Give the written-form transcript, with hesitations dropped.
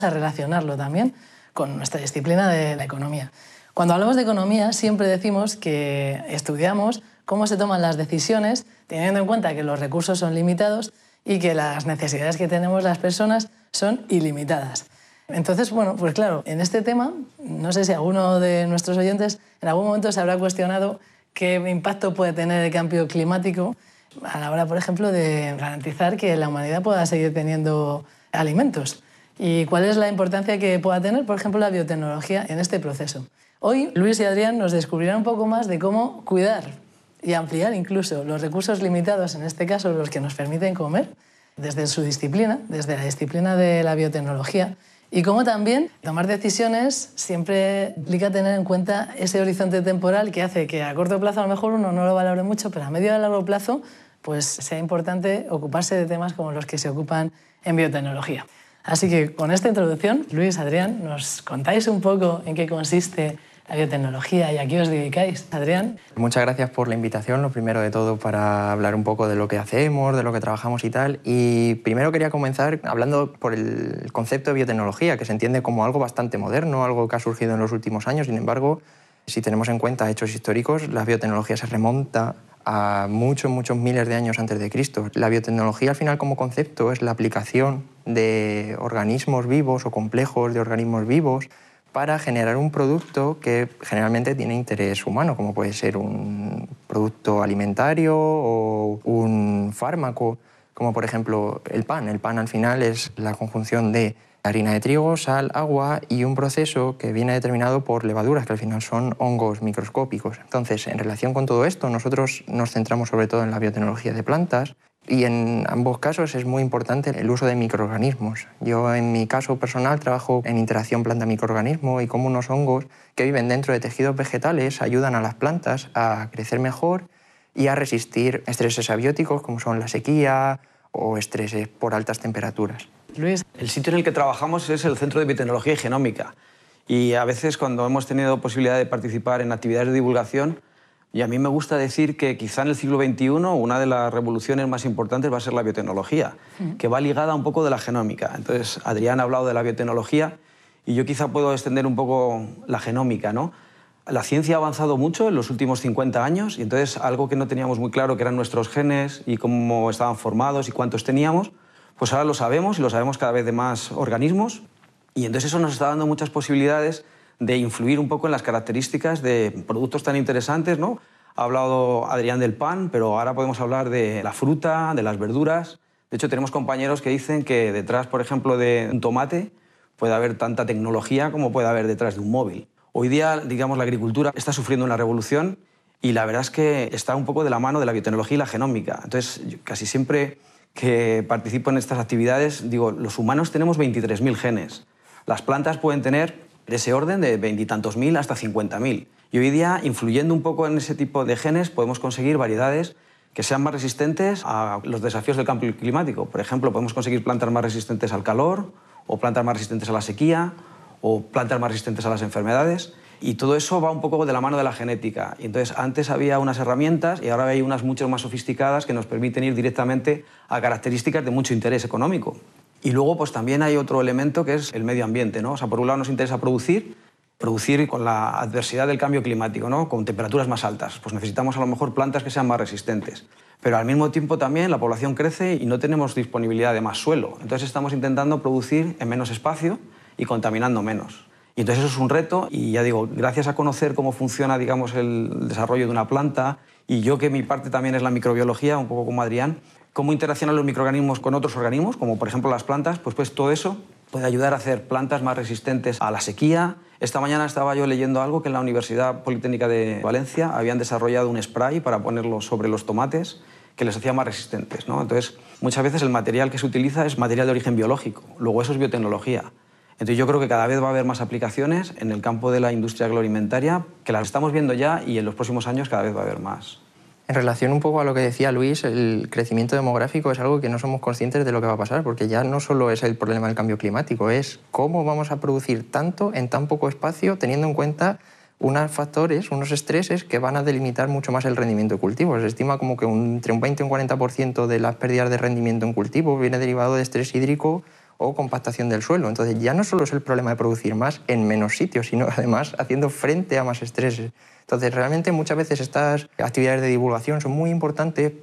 a relacionarlo también con nuestra disciplina de la economía. Cuando hablamos de economía siempre decimos que estudiamos cómo se toman las decisiones teniendo en cuenta que los recursos son limitados y que las necesidades que tenemos las personas son ilimitadas. Entonces, bueno, pues claro, en este tema, no sé si alguno de nuestros oyentes en algún momento se habrá cuestionado qué impacto puede tener el cambio climático a la hora, por ejemplo, de garantizar que la humanidad pueda seguir teniendo alimentos. ¿Y cuál es la importancia que pueda tener, por ejemplo, la biotecnología en este proceso? Hoy, Luis y Adrián nos descubrirán un poco más de cómo cuidar y ampliar incluso los recursos limitados, en este caso los que nos permiten comer, desde su disciplina, desde la disciplina de la biotecnología, y cómo también tomar decisiones siempre implica tener en cuenta ese horizonte temporal que hace que a corto plazo a lo mejor uno no lo valore mucho, pero a medio y a largo plazo pues sea importante ocuparse de temas como los que se ocupan en biotecnología. Así que con esta introducción, Luis, Adrián, ¿nos contáis un poco en qué consiste la biotecnología y a qué os dedicáis? Adrián. Muchas gracias por la invitación, lo primero de todo, para hablar un poco de lo que hacemos, de lo que trabajamos y tal. Y primero quería comenzar hablando por el concepto de biotecnología, que se entiende como algo bastante moderno, algo que ha surgido en los últimos años. Sin embargo, si tenemos en cuenta hechos históricos, la biotecnología se remonta a muchos miles de años antes de Cristo. La biotecnología, al final, como concepto, es la aplicación de organismos vivos o complejos de organismos vivos para generar un producto que generalmente tiene interés humano, como puede ser un producto alimentario o un fármaco, como por ejemplo el pan. El pan al final es la conjunción de harina de trigo, sal, agua y un proceso que viene determinado por levaduras, que al final son hongos microscópicos. Entonces, en relación con todo esto, nosotros nos centramos sobre todo en la biotecnología de plantas y en ambos casos es muy importante el uso de microorganismos. Yo, en mi caso personal, trabajo en interacción planta-microorganismo y cómo unos hongos que viven dentro de tejidos vegetales ayudan a las plantas a crecer mejor y a resistir estreses abióticos como son la sequía o estreses por altas temperaturas. Luis. El sitio en el que trabajamos es el Centro de Biotecnología y Genómica. Y a veces, cuando hemos tenido posibilidad de participar en actividades de divulgación, y a mí me gusta decir que quizá en el siglo XXI una de las revoluciones más importantes va a ser la biotecnología, que va ligada un poco de la genómica. Entonces, Adrián ha hablado de la biotecnología y yo quizá puedo extender un poco la genómica, ¿no? La ciencia ha avanzado mucho en los últimos 50 años y entonces algo que no teníamos muy claro, que eran nuestros genes y cómo estaban formados y cuántos teníamos, pues ahora lo sabemos y lo sabemos cada vez de más organismos y entonces eso nos está dando muchas posibilidades de influir un poco en las características de productos tan interesantes, ¿no? Ha hablado Adrián del pan, pero ahora podemos hablar de la fruta, de las verduras. De hecho, tenemos compañeros que dicen que detrás, por ejemplo, de un tomate puede haber tanta tecnología como puede haber detrás de un móvil. Hoy día, digamos, la agricultura está sufriendo una revolución y la verdad es que está un poco de la mano de la biotecnología y la genómica. Entonces, yo casi siempre que participo en estas actividades, digo, los humanos tenemos 23.000 genes. Las plantas pueden tener de ese orden de 20 y tantos mil hasta 50.000. Y hoy día, influyendo un poco en ese tipo de genes, podemos conseguir variedades que sean más resistentes a los desafíos del cambio climático. Por ejemplo, podemos conseguir plantas más resistentes al calor, o plantas más resistentes a la sequía, o plantas más resistentes a las enfermedades. Y todo eso va un poco de la mano de la genética. Y entonces, antes había unas herramientas y ahora hay unas mucho más sofisticadas que nos permiten ir directamente a características de mucho interés económico. Y luego pues también hay otro elemento que es el medio ambiente, ¿no? O sea, por un lado nos interesa producir con la adversidad del cambio climático, ¿no? Con temperaturas más altas. Pues necesitamos a lo mejor plantas que sean más resistentes. Pero al mismo tiempo también la población crece y no tenemos disponibilidad de más suelo. Entonces estamos intentando producir en menos espacio y contaminando menos. Y entonces eso es un reto y ya digo, gracias a conocer cómo funciona, digamos, el desarrollo de una planta y yo que mi parte también es la microbiología, un poco como Adrián, cómo interaccionan los microorganismos con otros organismos, como por ejemplo las plantas, pues todo eso puede ayudar a hacer plantas más resistentes a la sequía. Esta mañana estaba yo leyendo algo que en la Universidad Politécnica de Valencia habían desarrollado un spray para ponerlo sobre los tomates que les hacía más resistentes, ¿no? Entonces, muchas veces el material que se utiliza es material de origen biológico, luego eso es biotecnología. Entonces yo creo que cada vez va a haber más aplicaciones en el campo de la industria agroalimentaria, que las estamos viendo ya y en los próximos años cada vez va a haber más. En relación un poco a lo que decía Luis, el crecimiento demográfico es algo que no somos conscientes de lo que va a pasar, porque ya no solo es el problema del cambio climático, es cómo vamos a producir tanto en tan poco espacio, teniendo en cuenta unos factores, unos estreses que van a delimitar mucho más el rendimiento de cultivos. Se estima como que entre un 20 y un 40% de las pérdidas de rendimiento en cultivos viene derivado de estrés hídrico o compactación del suelo. Entonces ya no solo es el problema de producir más en menos sitios, sino además haciendo frente a más estreses. Entonces realmente muchas veces estas actividades de divulgación son muy importantes